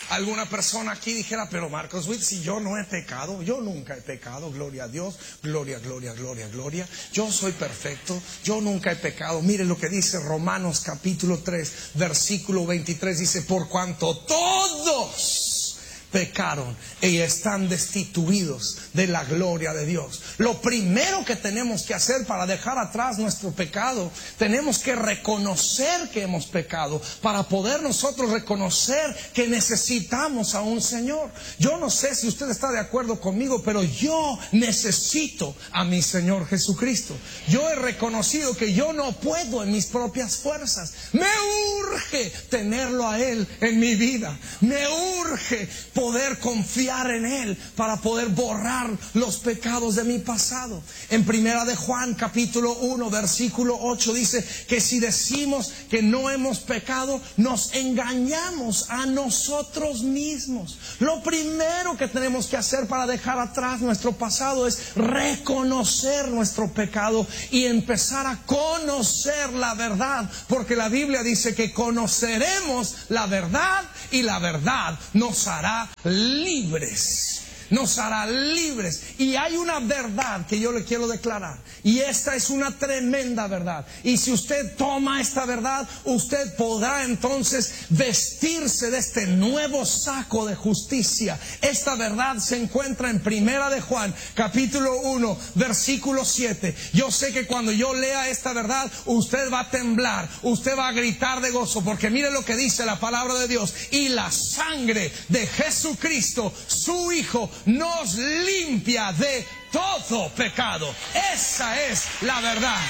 Alguna persona aquí dijera, pero Marcos Witt, si yo no he pecado, yo nunca he pecado, gloria a Dios, gloria, gloria, gloria, gloria, yo soy perfecto, yo nunca he pecado. Mire lo que dice Romanos capítulo 3, versículo 23, dice, por cuanto todos pecaron y están destituidos de la gloria de Dios. Lo primero que tenemos que hacer para dejar atrás nuestro pecado, tenemos que reconocer que hemos pecado para poder nosotros reconocer que necesitamos a un Señor. Yo no sé si usted está de acuerdo conmigo, pero yo necesito a mi Señor Jesucristo. Yo he reconocido que yo no puedo en mis propias fuerzas. Me urge tenerlo a Él en mi vida. Me urge poder confiar en Él para poder borrar los pecados de mi pasado. En Primera de Juan capítulo 1 versículo 8 dice que si decimos que no hemos pecado, nos engañamos a nosotros mismos. Lo primero que tenemos que hacer para dejar atrás nuestro pasado es reconocer nuestro pecado y empezar a conocer la verdad, porque la Biblia dice que conoceremos la verdad y la verdad nos hará libres. Nos hará libres. Y hay una verdad que yo le quiero declarar, y esta es una tremenda verdad. Y si usted toma esta verdad, usted podrá entonces vestirse de este nuevo saco de justicia. Esta verdad se encuentra en Primera de Juan capítulo 1 versículo 7. Yo sé que cuando yo lea esta verdad, usted va a temblar, usted va a gritar de gozo, porque mire lo que dice la palabra de Dios: y la sangre de Jesucristo, su Hijo, nos limpia de todo pecado. Esa es la verdad.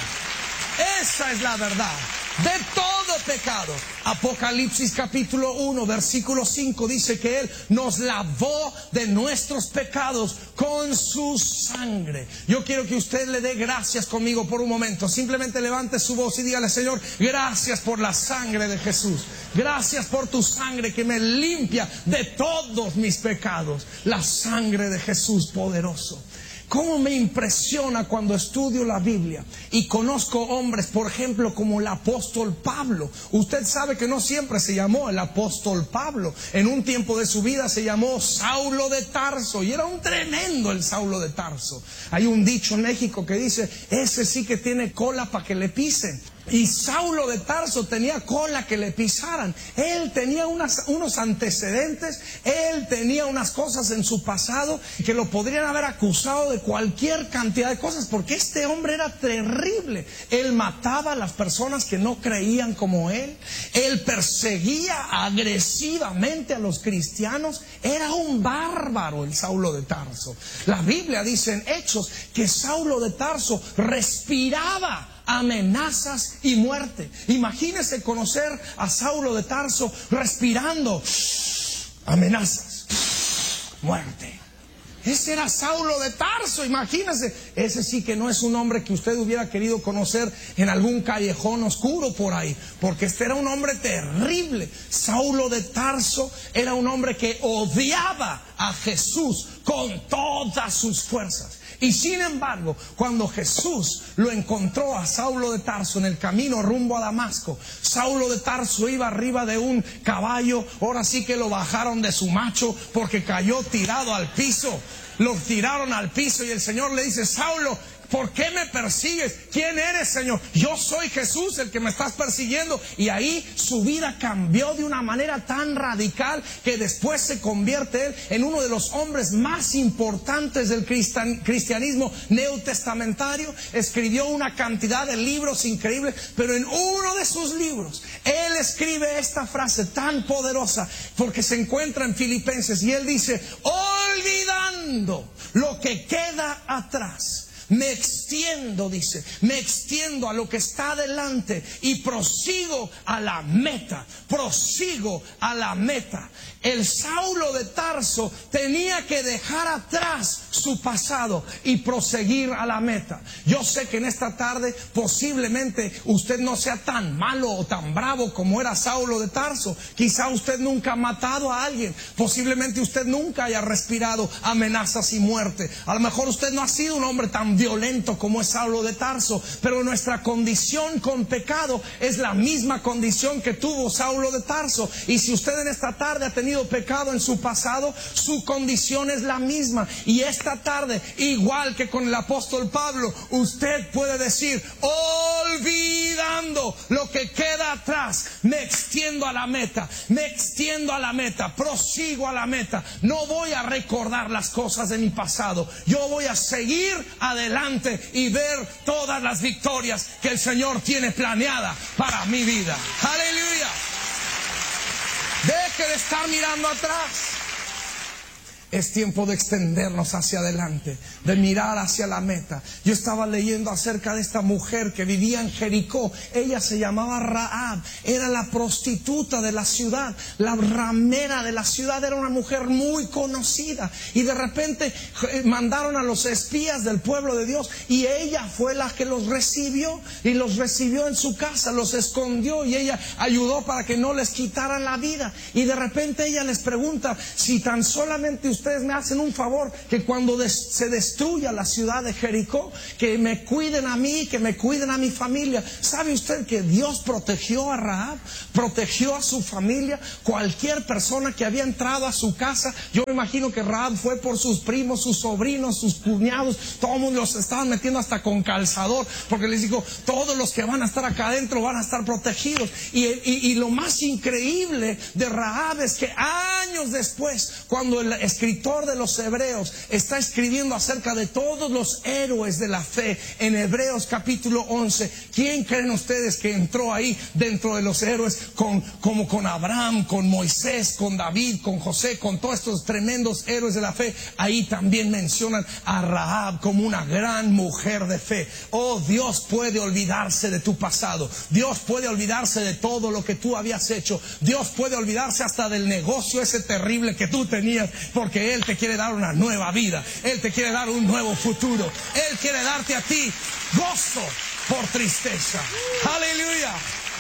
Esa es la verdad. De todo pecado. Apocalipsis capítulo 1 versículo 5 dice que Él nos lavó de nuestros pecados con su sangre. Yo quiero que usted le dé gracias conmigo por un momento. Simplemente levante su voz y dígale: Señor, gracias por la sangre de Jesús. Gracias por tu sangre que me limpia de todos mis pecados. La sangre de Jesús poderoso. ¿Cómo me impresiona cuando estudio la Biblia y conozco hombres, por ejemplo, como el apóstol Pablo? Usted sabe que no siempre se llamó el apóstol Pablo. En un tiempo de su vida se llamó Saulo de Tarso, y era un tremendo el Saulo de Tarso. Hay un dicho en México que dice: ese sí que tiene cola para que le pisen. Y Saulo de Tarso tenía cola que le pisaran. Él tenía unos antecedentes, él tenía unas cosas en su pasado que lo podrían haber acusado de cualquier cantidad de cosas, porque este hombre era terrible. Él mataba a las personas que no creían como él. Él perseguía agresivamente a los cristianos. Era un bárbaro el Saulo de Tarso. La Biblia dice en Hechos que Saulo de Tarso respiraba amenazas y muerte. Imagínese conocer a Saulo de Tarso respirando amenazas, muerte. Ese era Saulo de Tarso, imagínese. Ese sí que no es un hombre que usted hubiera querido conocer en algún callejón oscuro por ahí, porque este era un hombre terrible. Saulo de Tarso era un hombre que odiaba a Jesús con todas sus fuerzas. Y sin embargo, cuando Jesús lo encontró a Saulo de Tarso en el camino rumbo a Damasco, Saulo de Tarso iba arriba de un caballo. Ahora sí que lo bajaron de su macho porque cayó tirado al piso. Lo tiraron al piso y el Señor le dice: Saulo, ¿por qué me persigues? ¿Quién eres, Señor? Yo soy Jesús, el que me estás persiguiendo. Y ahí su vida cambió de una manera tan radical que después se convierte él en uno de los hombres más importantes del cristianismo neotestamentario. Escribió una cantidad de libros increíbles, pero en uno de sus libros él escribe esta frase tan poderosa, porque se encuentra en Filipenses, y él dice: olvidando lo que queda atrás, me extiendo, dice, me extiendo a lo que está delante y prosigo a la meta, prosigo a la meta. El Saulo de Tarso tenía que dejar atrás su pasado y proseguir a la meta. Yo sé que en esta tarde posiblemente usted no sea tan malo o tan bravo como era Saulo de Tarso. Quizá usted nunca ha matado a alguien, posiblemente usted nunca haya respirado amenazas y muerte. A lo mejor usted no ha sido un hombre tan violento como es Saulo de Tarso, pero nuestra condición con pecado es la misma condición que tuvo Saulo de Tarso. Y si usted en esta tarde ha tenido pecado en su pasado, su condición es la misma. Y esta tarde, igual que con el apóstol Pablo, usted puede decir: olvidando lo que queda atrás, me extiendo a la meta, prosigo a la meta. No voy a recordar las cosas de mi pasado, yo voy a seguir adelante y ver todas las victorias que el Señor tiene planeada para mi vida. Aleluya. Deje de estar mirando atrás. Es tiempo de extendernos hacia adelante, de mirar hacia la meta. Yo estaba leyendo acerca de esta mujer que vivía en Jericó. Ella se llamaba Rahab, era la prostituta de la ciudad, la ramera de la ciudad. Era una mujer muy conocida. Y de repente mandaron a los espías del pueblo de Dios, y ella fue la que los recibió, y los recibió en su casa, los escondió, y ella ayudó para que no les quitaran la vida. Y de repente ella les pregunta: si tan solamente ustedes me hacen un favor, que cuando se destruya la ciudad de Jericó, que me cuiden a mí, que me cuiden a mi familia. ¿Sabe usted que Dios protegió a Rahab? Protegió a su familia. Cualquier persona que había entrado a su casa, yo me imagino que Rahab fue por sus primos, sus sobrinos, sus cuñados. Todo el mundo los estaban metiendo hasta con calzador, porque les digo: todos los que van a estar acá adentro van a estar protegidos. Y lo más increíble de Rahab es que años después, cuando el escritor de los Hebreos está escribiendo acerca de todos los héroes de la fe en Hebreos capítulo 11, ¿quién creen ustedes que entró ahí dentro de los héroes? Como con Abraham, con Moisés, con David, con José, con todos estos tremendos héroes de la fe. Ahí también mencionan a Rahab como una gran mujer de fe. Oh, Dios puede olvidarse de tu pasado. Dios puede olvidarse de todo lo que tú habías hecho. Dios puede olvidarse hasta del negocio ese terrible que tú tenías, porque Él te quiere dar una nueva vida. Él te quiere dar un nuevo futuro. Él quiere darte a ti gozo por tristeza. Aleluya.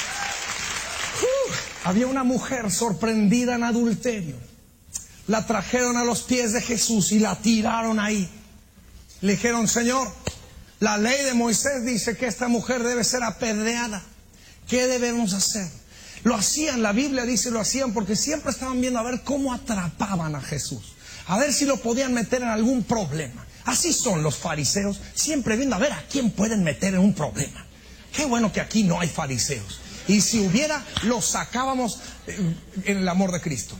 Había una mujer sorprendida en adulterio. La trajeron a los pies de Jesús y la tiraron ahí. Le dijeron: Señor, la ley de Moisés dice que esta mujer debe ser apedreada. ¿Qué debemos hacer? Lo hacían, la Biblia dice, lo hacían porque siempre estaban viendo a ver cómo atrapaban a Jesús, a ver si lo podían meter en algún problema. Así son los fariseos, siempre viendo a ver a quién pueden meter en un problema. Qué bueno que aquí no hay fariseos. Y si hubiera, los sacábamos en el amor de Cristo.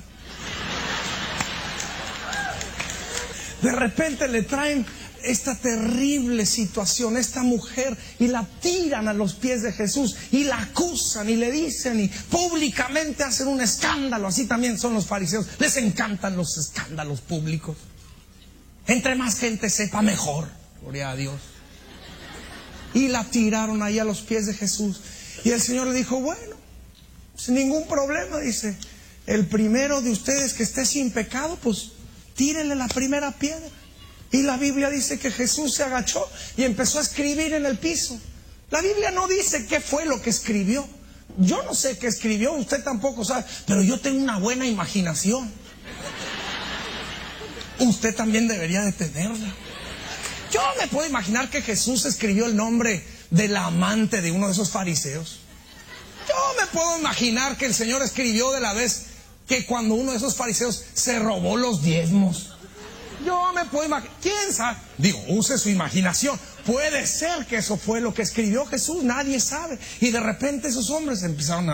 De repente le traen esta terrible situación, esta mujer, y la tiran a los pies de Jesús y la acusan y le dicen, y públicamente hacen un escándalo. Así también son los fariseos, les encantan los escándalos públicos. Entre más gente sepa, mejor. Gloria a Dios. Y la tiraron ahí a los pies de Jesús, y el Señor le dijo: bueno, sin ningún problema, dice, el primero de ustedes que esté sin pecado, pues tírenle la primera piedra. Y la Biblia dice que Jesús se agachó y empezó a escribir en el piso. La Biblia no dice qué fue lo que escribió. Yo no sé qué escribió, usted tampoco sabe, pero yo tengo una buena imaginación. Usted también debería de tenerla. Yo me puedo imaginar que Jesús escribió el nombre de la amante de uno de esos fariseos. Yo me puedo imaginar que el Señor escribió de la vez que cuando uno de esos fariseos se robó los diezmos. Yo me puedo imaginar, ¿quién sabe? Digo, use su imaginación. Puede ser que eso fue lo que escribió Jesús, nadie sabe. Y de repente esos hombres empezaron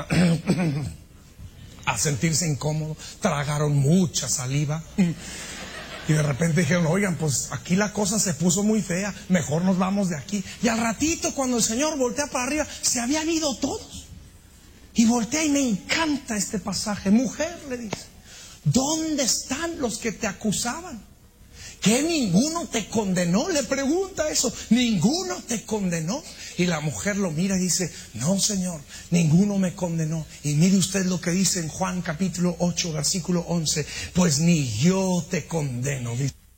a sentirse incómodos, tragaron mucha saliva. Y de repente dijeron: oigan, pues aquí la cosa se puso muy fea, mejor nos vamos de aquí. Y al ratito, cuando el Señor voltea para arriba, se habían ido todos. Y voltea, y me encanta este pasaje. Mujer, le dice, ¿dónde están los que te acusaban? ¿Que ninguno te condenó? Le pregunta eso. ¿Ninguno te condenó? Y la mujer lo mira y dice: no, Señor, ninguno me condenó. Y mire usted lo que dice en Juan capítulo 8, versículo 11: pues ni yo te condeno.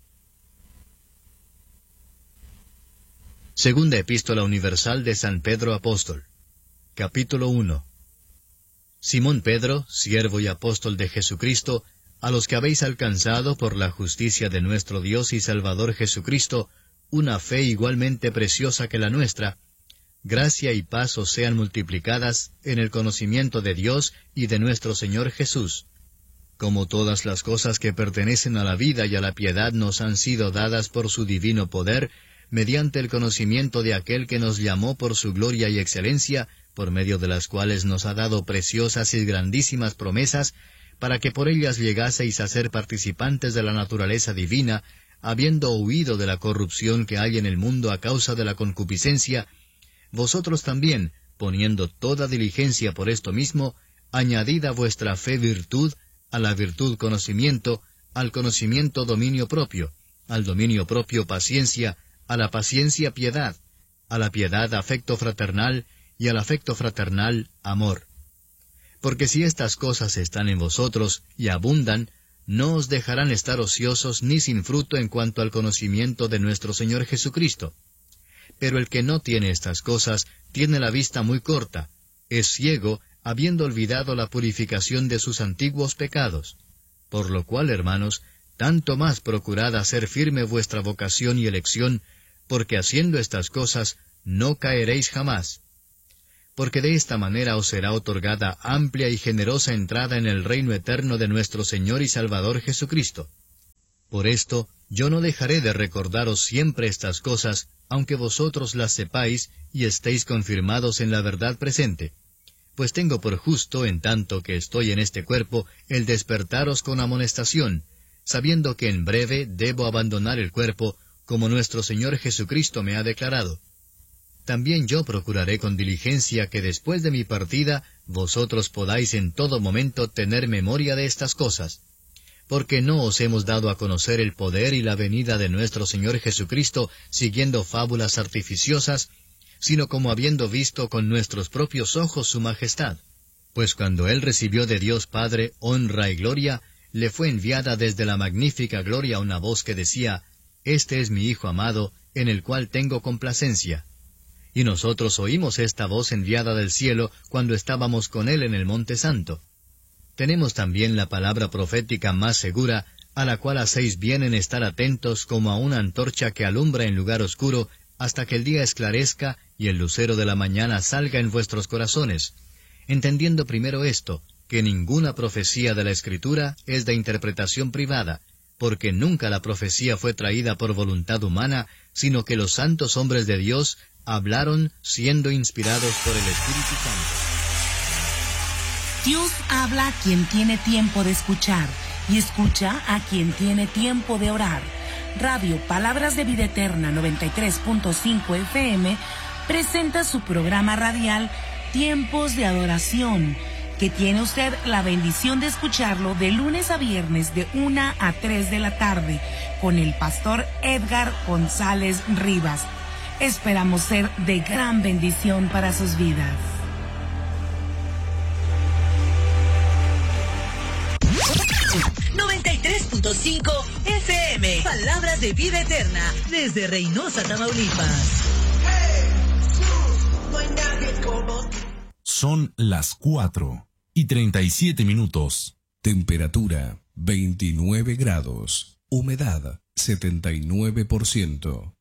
Segunda Epístola Universal de San Pedro Apóstol. Capítulo 1. Simón Pedro, siervo y apóstol de Jesucristo, a los que habéis alcanzado por la justicia de nuestro Dios y Salvador Jesucristo, una fe igualmente preciosa que la nuestra, gracia y paz os sean multiplicadas en el conocimiento de Dios y de nuestro Señor Jesús. Como todas las cosas que pertenecen a la vida y a la piedad nos han sido dadas por su divino poder, mediante el conocimiento de aquel que nos llamó por su gloria y excelencia, por medio de las cuales nos ha dado preciosas y grandísimas promesas, para que por ellas llegaseis a ser participantes de la naturaleza divina, habiendo huido de la corrupción que hay en el mundo a causa de la concupiscencia, vosotros también, poniendo toda diligencia por esto mismo, añadid a vuestra fe virtud, a la virtud conocimiento, al conocimiento dominio propio, al dominio propio paciencia, a la paciencia piedad, a la piedad afecto fraternal, y al afecto fraternal amor. Porque si estas cosas están en vosotros y abundan, no os dejarán estar ociosos ni sin fruto en cuanto al conocimiento de nuestro Señor Jesucristo. Pero el que no tiene estas cosas tiene la vista muy corta, es ciego, habiendo olvidado la purificación de sus antiguos pecados. Por lo cual, hermanos, tanto más procurad hacer firme vuestra vocación y elección, porque haciendo estas cosas no caeréis jamás. Porque de esta manera os será otorgada amplia y generosa entrada en el reino eterno de nuestro Señor y Salvador Jesucristo. Por esto, yo no dejaré de recordaros siempre estas cosas, aunque vosotros las sepáis y estéis confirmados en la verdad presente. Pues tengo por justo, en tanto que estoy en este cuerpo, el despertaros con amonestación, sabiendo que en breve debo abandonar el cuerpo, como nuestro Señor Jesucristo me ha declarado. También yo procuraré con diligencia que después de mi partida vosotros podáis en todo momento tener memoria de estas cosas. Porque no os hemos dado a conocer el poder y la venida de nuestro Señor Jesucristo siguiendo fábulas artificiosas, sino como habiendo visto con nuestros propios ojos su majestad. Pues cuando Él recibió de Dios Padre honra y gloria, le fue enviada desde la magnífica gloria una voz que decía, «Este es mi Hijo amado, en el cual tengo complacencia». Y nosotros oímos esta voz enviada del cielo cuando estábamos con Él en el Monte Santo. Tenemos también la palabra profética más segura, a la cual hacéis bien en estar atentos como a una antorcha que alumbra en lugar oscuro, hasta que el día esclarezca y el lucero de la mañana salga en vuestros corazones, entendiendo primero esto, que ninguna profecía de la Escritura es de interpretación privada, porque nunca la profecía fue traída por voluntad humana, sino que los santos hombres de Dios hablaron siendo inspirados por el Espíritu Santo. Dios habla a quien tiene tiempo de escuchar y escucha a quien tiene tiempo de orar. Radio Palabras de Vida Eterna 93.5 FM presenta su programa radial Tiempos de Adoración, que tiene usted la bendición de escucharlo de lunes a viernes de 1 a 3 de la tarde con el pastor Edgar González Rivas. Esperamos ser de gran bendición para sus vidas. FM, Palabras de Vida Eterna, desde Reynosa, Tamaulipas. Son las 4:37. Temperatura 29 grados. Humedad 79%.